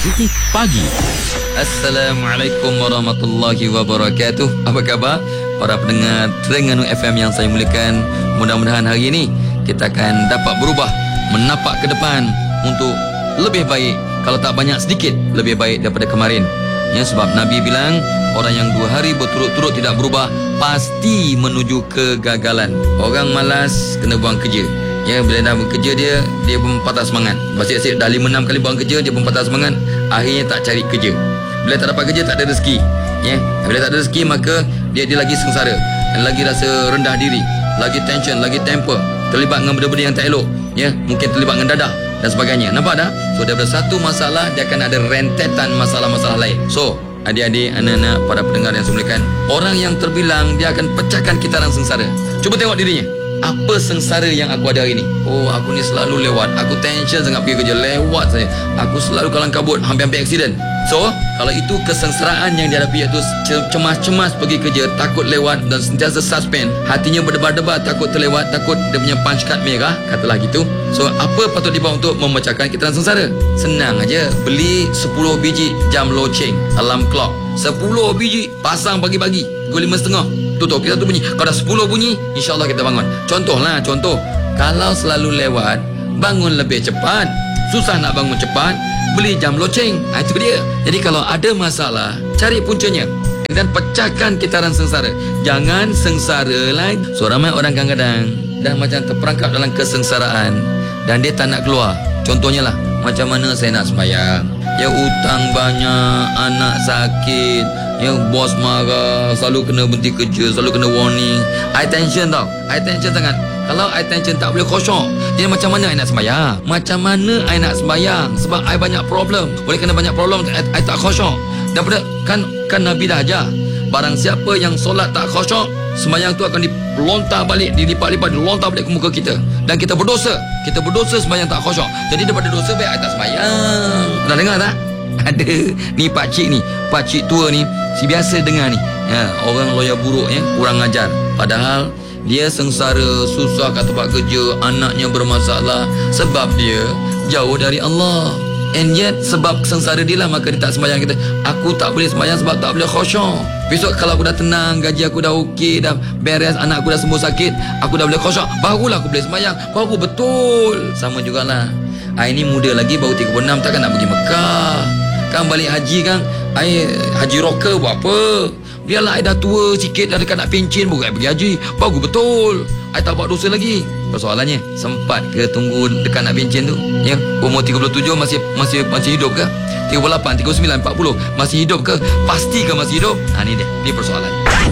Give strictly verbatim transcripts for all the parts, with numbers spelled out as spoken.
Positif Pagi. Assalamualaikum warahmatullahi wabarakatuh. Apa khabar para pendengar Terengganu F M yang saya muliakan? Mudah-mudahan hari ini kita akan dapat berubah, menapak ke depan untuk lebih baik. Kalau tak banyak, sedikit lebih baik daripada kemarin. Ya, sebab Nabi bilang orang yang dua hari berturut-turut tidak berubah pasti menuju kegagalan. Orang malas kena buang kerja. Ya, bila dah bekerja dia dia pun patah semangat. Asyik-asyik dah lima enam kali buang kerja, dia pun patah semangat. Akhirnya tak cari kerja. Bila tak dapat kerja, tak ada rezeki. Ya, bila tak ada rezeki, maka dia dia lagi sengsara, dan lagi rasa rendah diri, lagi tension, lagi temper, terlibat dengan benda-benda yang tak elok. Ya, mungkin terlibat dengan dadah dan sebagainya. Nampak tak? So daripada satu masalah, dia akan ada rentetan masalah-masalah lain. So adik-adik, anak-anak, para pendengar yang saya muliakan, orang yang terbilang dia akan pecahkan kitaran sengsara. Cuba tengok dirinya. Apa sengsara yang aku ada hari ni? Oh, aku ni selalu lewat. Aku tension sangat pergi kerja. Lewat saya. Aku selalu kalang kabut, hampir-hampir aksiden. So, kalau itu kesengsaraan yang dihadapi, iaitu cemas-cemas pergi kerja, takut lewat dan sentiasa suspend, hatinya berdebar-debar, takut terlewat, takut dia punya punch card merah, katalah gitu. So, apa patut dibuat untuk memecahkan kitaran sengsara? Senang aja. Beli sepuluh biji jam loceng, alarm clock. sepuluh biji, pasang pagi-pagi, pukul lima setengah, tutup, kita tu bunyi. Kalau dah sepuluh bunyi, insyaAllah kita bangun. Contohlah, contoh, kalau selalu lewat, bangun lebih cepat. Susah nak bangun cepat, beli jam loceng. Ha, itu dia. Jadi kalau ada masalah, cari puncanya dan pecahkan kitaran sengsara. Jangan sengsara lagi. So, ramai orang kadang-kadang dah macam terperangkap dalam kesengsaraan dan dia tak nak keluar. Contohnya lah, macam mana saya nak sembahyang, ya hutang banyak, anak sakit, ya bos marah, selalu kena berhenti kerja, selalu kena warning. I tension tau, I tension sangat. Kalau I tension tak boleh khusyuk, jadi macam mana I nak sembahyang? Macam mana I nak sembahyang? Sebab I banyak problem. Boleh kena banyak problem, I, I tak khusyuk. Daripada kan kan Nabi dah ajar, barang siapa yang solat tak khusyuk, sembahyang tu akan dilontar balik, dilipat-lipat, dilontar balik ke muka kita. Dan kita berdosa. Kita berdosa sembahyang tak khusyuk. Jadi daripada dosa, baik I tak sembahyang. Pernah dengar tak? Ada. Ni pakcik ni, pakcik tua ni, si biasa dengar ni. Ya, orang lawyer buruk ya, kurang ajar. Padahal dia sengsara, susah kat tempat kerja, anaknya bermasalah sebab dia jauh dari Allah. And yet sebab sengsara dia lah, maka dia tak sembahyang. Kita, aku tak boleh sembahyang sebab tak boleh khusyuk. Besok kalau aku dah tenang, gaji aku dah okey, dah beres, anak aku dah sembuh sakit, aku dah boleh khusyuk, barulah aku boleh sembahyang. Baru betul. Sama jugalah, I ni muda lagi, baru tiga puluh enam, takkan nak pergi Mekah. Kan balik haji kan, I haji rocker buat apa? Biarlah I dah tua sikit, dah dekat nak pencen, baru I pergi haji. Bagus betul, I tak buat dosa lagi. Persoalannya, sempat ke tunggu dekat nak pencen tu? Ya, umur tiga puluh tujuh masih masih masih hidup ke? tiga puluh lapan, tiga puluh sembilan, empat puluh masih hidup ke? Pasti ke masih hidup? Ha, ni dia, ni persoalan.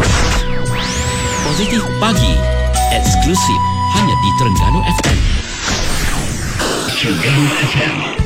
Positif Pagi. Eksklusif hanya di Terengganu F M. Terengganu F M.